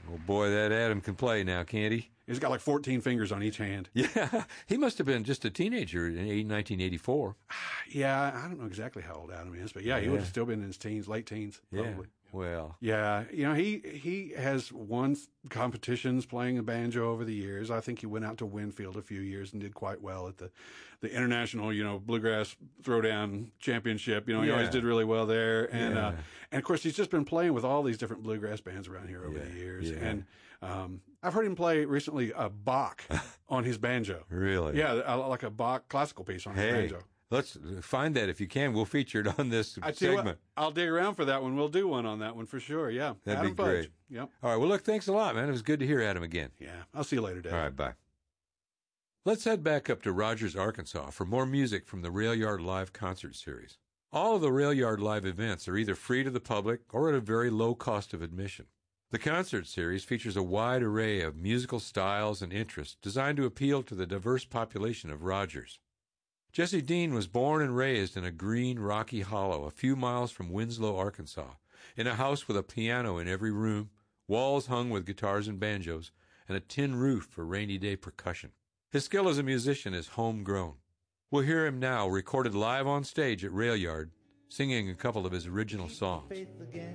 Oh, boy, that Adam can play now, can't he? He's got like 14 fingers on each hand. Yeah, he must have been just a teenager in 1984. Yeah, I don't know exactly how old Adam is, but yeah, he would have still been in his teens, late teens, probably. Yeah. Well, yeah, he has won competitions playing the banjo over the years. I think he went out to Winfield a few years and did quite well at the international, bluegrass throwdown championship. He always did really well there. And and of course he's just been playing with all these different bluegrass bands around here over the years. Yeah. And I've heard him play recently a Bach on his banjo. Really? Yeah, like a Bach classical piece on his banjo. Let's find that if you can. We'll feature it on this segment. I'll dig around for that one. We'll do one on that one for sure. Yeah. That'd Adam be great. Fudge. Yep. All right. Well, look, thanks a lot, man. It was good to hear Adam again. Yeah. I'll see you later, Dave. All right. Bye. Let's head back up to Rogers, Arkansas for more music from the Rail Yard Live concert series. All of the Rail Yard Live events are either free to the public or at a very low cost of admission. The concert series features a wide array of musical styles and interests designed to appeal to the diverse population of Rogers. Jesse Dean was born and raised in a green, rocky hollow a few miles from Winslow, Arkansas, in a house with a piano in every room, walls hung with guitars and banjos, and a tin roof for rainy day percussion. His skill as a musician is homegrown. We'll hear him now, recorded live on stage at Rail Yard, singing a couple of his original songs.